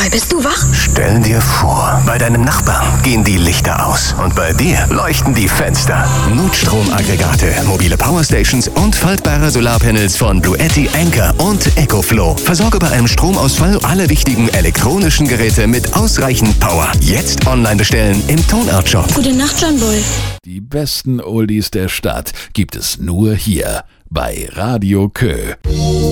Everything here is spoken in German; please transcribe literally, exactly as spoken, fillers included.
John bist du wach? Stell dir vor, bei deinem Nachbarn gehen die Lichter aus und bei dir leuchten die Fenster. Notstromaggregate, mobile Powerstations und faltbare Solarpanels von Bluetti, Anker und EcoFlow. Versorge bei einem Stromausfall alle wichtigen elektronischen Geräte mit ausreichend Power. Jetzt online bestellen im Tonart-Shop. Gute Nacht, John Boy. Die besten Oldies der Stadt gibt es nur hier bei Radio Kö.